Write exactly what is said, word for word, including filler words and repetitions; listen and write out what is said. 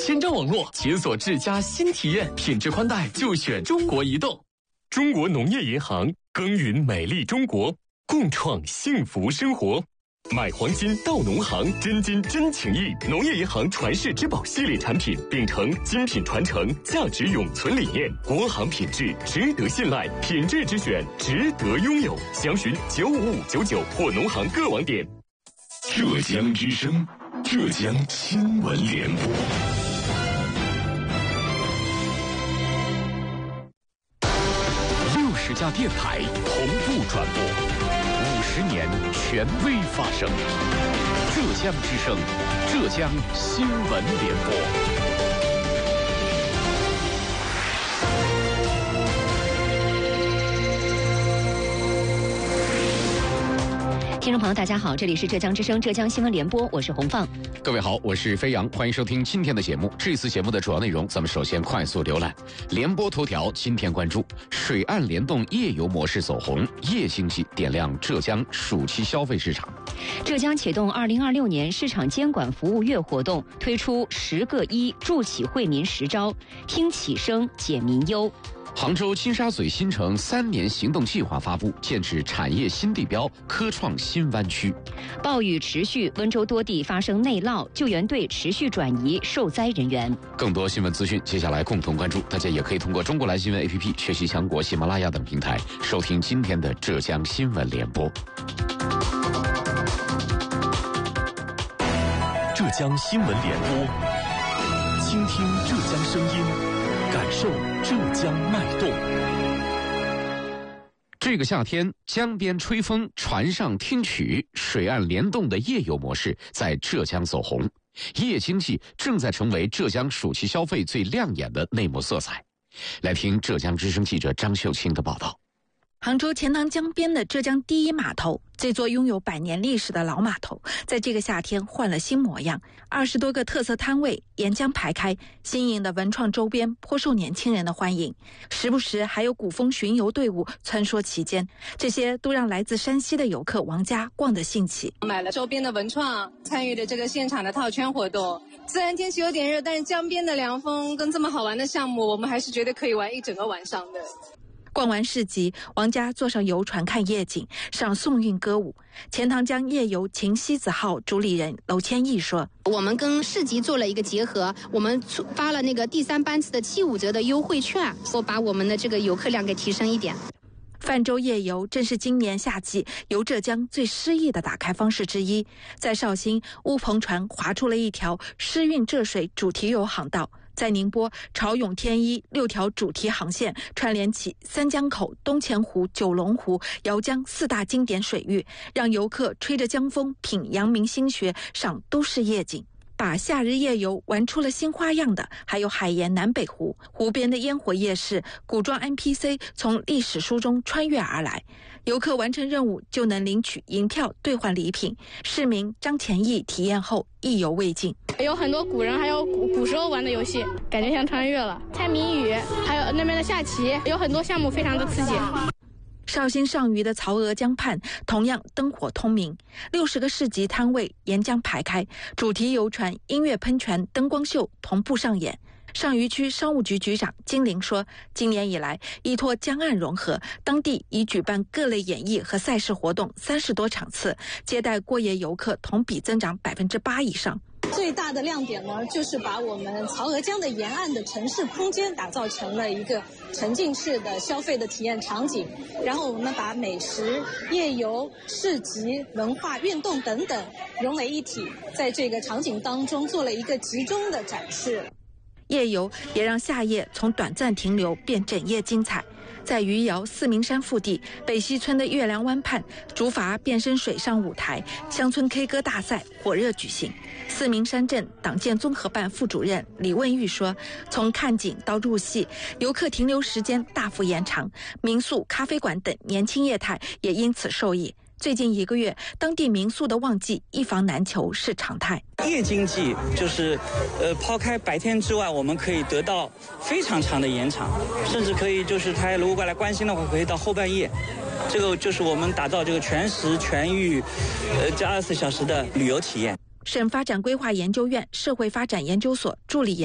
千兆网络，解锁智家新体验，品质宽带就选中国移动。中国农业银行，耕耘美丽中国，共创幸福生活。买黄金到农行，真金真情谊。农业银行传世之宝系列产品，秉承精品传承、价值永存理念，国行品质值得信赖，品质之选值得拥有。详询九五五九九或农行各网点。 浙江之声，浙江新闻联播。 六十家电台同步转播，五十年权威发声。浙江之声，浙江新闻联播。 听众朋友，大家好，这里是浙江之声浙江新闻联播，我是洪放。 各位好，我是飞扬，欢迎收听今天的节目。这次节目的主要内容，咱们首先快速浏览联播头条。今天关注水岸联动夜游模式走红，夜经济点亮浙江暑期消费市场。 浙江启动二零二六年市场监管服务月活动，推出十个一助企惠民实招，听企声解民忧。 杭州金沙嘴新城三年行动计划发布，建制产业新地标、科创新湾区。 暴雨持续，温州多地发生内涝，救援队持续转移受灾人员。 更多新闻资讯，接下来共同关注。大家也可以通过中国来新闻 A P P、学习强国、喜马拉雅等平台收听今天的浙江新闻联播。 浙江新闻联播，倾听浙江声音，感受浙江脉动。 这个夏天，江边吹风，船上听曲，水岸联动的夜游模式在浙江走红，夜经济正在成为浙江暑期消费最亮眼的内幕色彩。来听浙江之声记者张秀清的报道。 杭州钱塘江边的浙江第一码头，这座拥有百年历史的老码头，在这个夏天换了新模样。二十多个特色摊位沿江排开，新颖的文创周边颇受年轻人的欢迎，时不时还有古风巡游队伍穿梭其间，这些都让来自山西的游客王佳逛得兴起。 买了周边的文创，参与了这个现场的套圈活动。虽然天气有点热，但是江边的凉风跟这么好玩的项目，我们还是觉得可以玩一整个晚上的。 逛完市集，王佳坐上游船看夜景，上宋韵歌舞。钱塘江夜游秦西子号主理人娄千亿说：“ 我们跟市集做了一个结合，我们发了那个第三班次的七五折的优惠券，我把我们的这个游客量给提升一点。” 泛舟夜游正是今年夏季游浙江最诗意的打开方式之一。在绍兴，乌篷船划出了一条诗韵浙水主题游航道。在宁波，潮涌天一六条主题航线串联起三江口、东钱湖、九龙湖、姚江四大经典水域，让游客吹着江风，品阳明心学，赏都市夜景。把夏日夜游玩出了新花样的，还有海盐南北湖。湖边的烟火夜市，古装 N P C 从历史书中穿越而来，游客完成任务就能领取银票兑换礼品。市民张前义体验后意犹未尽。 有很多古人还有古古时候玩的游戏，感觉像穿越了。猜谜语，还有那边的下棋，有很多项目非常的刺激。 绍兴上虞的曹娥江畔同样灯火通明，六十个市集摊位沿江排开，主题游船、音乐喷泉、灯光秀同步上演。上虞区商务局局长金玲说，今年以来，依托江岸融合，当地已举办各类演艺和赛事活动三十多场次，接待过夜游客同比增长百分之八以上。 最大的亮点呢，就是把我们曹娥江的沿岸的城市空间打造成了一个沉浸式的消费的体验场景，然后我们把美食、夜游、市集、文化、运动等等融为一体，在这个场景当中做了一个集中的展示。 夜游也让夏夜从短暂停留变整夜精彩。在余姚四明山腹地北溪村的月亮湾畔，竹筏变身水上舞台，乡村 K 歌大赛火热举行。四明山镇党建综合办副主任李问玉说，从看景到入戏，游客停留时间大幅延长，民宿、咖啡馆等年轻业态也因此受益。最近一个月，当地民宿的旺季一房难求是常态。 夜经济就是，呃，抛开白天之外，我们可以得到非常长的延长，甚至可以就是他如果来关心的话，可以到后半夜。这个就是我们打造这个全时全域，呃，这二十四小时的旅游体验。 省发展规划研究院社会发展研究所助理研